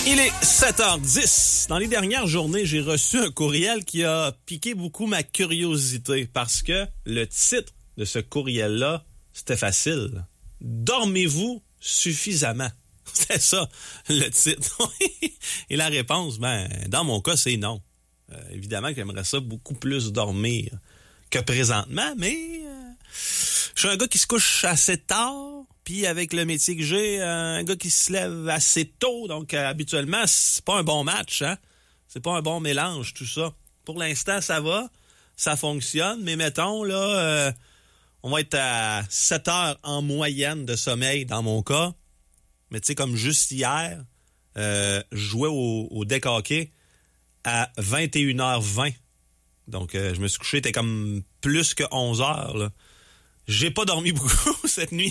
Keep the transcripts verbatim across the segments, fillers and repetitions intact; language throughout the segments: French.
Il est sept heures dix. Dans les dernières journées, j'ai reçu un courriel qui a piqué beaucoup ma curiosité parce que le titre de ce courriel-là, c'était facile. Dormez-vous suffisamment? C'était ça, le titre. Et la réponse, ben, dans mon cas, c'est non. Euh, évidemment que j'aimerais ça beaucoup plus dormir que présentement, mais euh, je suis un gars qui se couche assez tard. Puis avec le métier que j'ai, un gars qui se lève assez tôt, donc euh, habituellement, c'est pas un bon match, hein? C'est pas un bon mélange, tout ça. Pour l'instant, ça va, ça fonctionne, mais mettons, là, euh, on va être à sept heures en moyenne de sommeil dans mon cas. Mais tu sais, comme juste hier, euh, je jouais au, au deck hockey à vingt et une heures vingt. Donc, euh, je me suis couché, c'était comme plus que onze heures, là. J'ai pas dormi beaucoup cette nuit.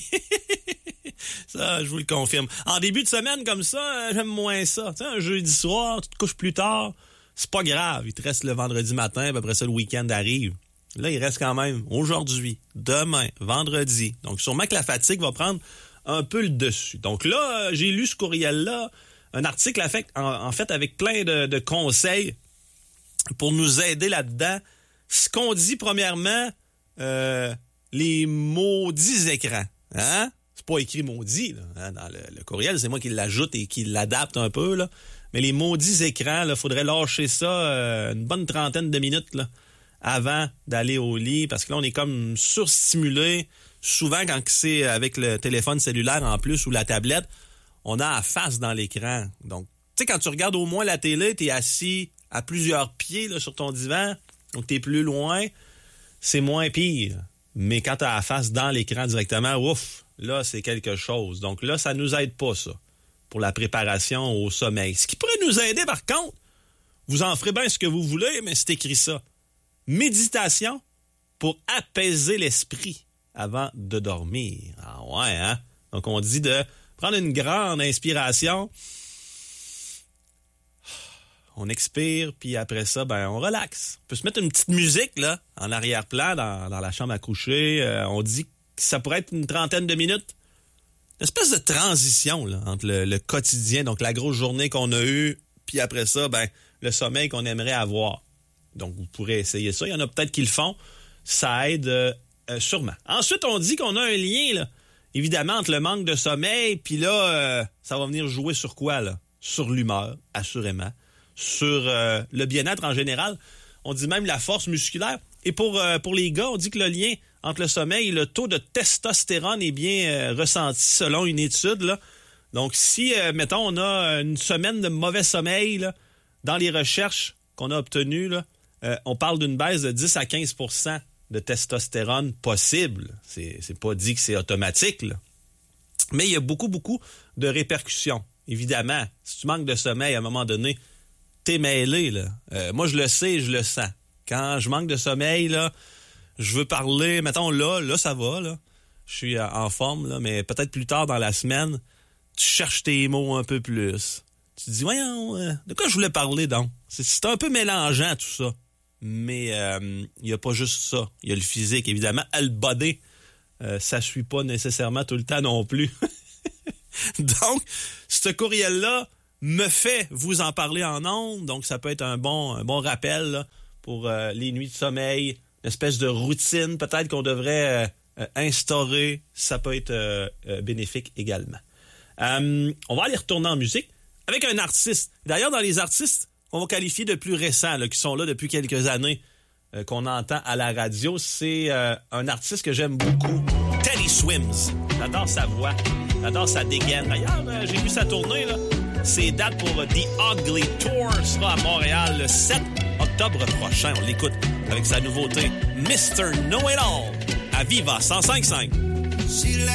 Ça, je vous le confirme. En début de semaine comme ça, j'aime moins ça. Tu sais, un jeudi soir, tu te couches plus tard, c'est pas grave. Il te reste le vendredi matin, puis après ça, le week-end arrive. Là, il reste quand même aujourd'hui, demain, vendredi. Donc, sûrement que la fatigue va prendre un peu le dessus. Donc là, j'ai lu ce courriel-là, un article en fait, en, en fait avec plein de, de conseils pour nous aider là-dedans. Ce qu'on dit, premièrement, euh, les maudits écrans. Hein? C'est pas écrit maudit là, hein, dans le, le courriel, c'est moi qui l'ajoute et qui l'adapte un peu. Là. Mais les maudits écrans, il faudrait lâcher ça euh, une bonne trentaine de minutes là, avant d'aller au lit, parce que là, on est comme surstimulé. Souvent, quand c'est avec le téléphone cellulaire en plus ou la tablette, on a la face dans l'écran. Donc, tu sais, quand tu regardes au moins la télé, t'es assis à plusieurs pieds là, sur ton divan, donc t'es plus loin, c'est moins pire. Mais quand t'as la face dans l'écran directement, ouf, là, c'est quelque chose. Donc là, ça nous aide pas, ça, pour la préparation au sommeil. Ce qui pourrait nous aider, par contre, vous en ferez bien ce que vous voulez, mais c'est écrit ça. Méditation pour apaiser l'esprit avant de dormir. Ah ouais, hein? Donc, on dit de prendre une grande inspiration. On expire, puis après ça, ben on relaxe. On peut se mettre une petite musique, là, en arrière-plan, dans, dans la chambre à coucher. Euh, on dit que ça pourrait être une trentaine de minutes. Une espèce de transition, là, entre le, le quotidien, donc la grosse journée qu'on a eue, puis après ça, ben le sommeil qu'on aimerait avoir. Donc, vous pourrez essayer ça. Il y en a peut-être qui le font. Ça aide euh, euh, sûrement. Ensuite, on dit qu'on a un lien, là, évidemment, entre le manque de sommeil, puis là, euh, ça va venir jouer sur quoi, là? Sur l'humeur, assurément. Sur euh, le bien-être en général. On dit même la force musculaire. Et pour, euh, pour les gars, on dit que le lien entre le sommeil et le taux de testostérone est bien euh, ressenti selon une étude, là. Donc, si, euh, mettons, on a une semaine de mauvais sommeil, là, dans les recherches qu'on a obtenues, là, euh, on parle d'une baisse de dix à quinze pour cent de testostérone possible. C'est, c'est pas dit que c'est automatique, là. Mais il y a beaucoup, beaucoup de répercussions. Évidemment, si tu manques de sommeil, à un moment donné, t'es mêlé, là. Euh, moi, je le sais, je le sens. Quand je manque de sommeil, là, je veux parler, mettons là, là, ça va, là. Je suis en forme, là, mais peut-être plus tard dans la semaine, tu cherches tes mots un peu plus. Tu te dis, voyons, euh, de quoi je voulais parler, donc? C'est, c'est un peu mélangeant, tout ça. Mais il euh, n'y a pas juste ça. Il y a le physique, évidemment. Le body, euh, ça suit pas nécessairement tout le temps non plus. Donc, ce courriel-là me fait vous en parler en ondes. Donc, ça peut être un bon, un bon rappel là, pour euh, les nuits de sommeil, une espèce de routine peut-être qu'on devrait euh, instaurer. Ça peut être euh, euh, bénéfique également. Euh, on va aller retourner en musique avec un artiste. D'ailleurs, dans les artistes qu'on va qualifier de plus récents, là, qui sont là depuis quelques années, euh, qu'on entend à la radio, c'est euh, un artiste que j'aime beaucoup, Teddy Swims. J'adore sa voix, j'adore sa dégaine. D'ailleurs, euh, j'ai vu sa tournée, là. Ses dates pour The Ugly Tour sera à Montréal le sept octobre prochain. On l'écoute avec sa nouveauté mister Know It All à Viva cent cinq virgule cinq.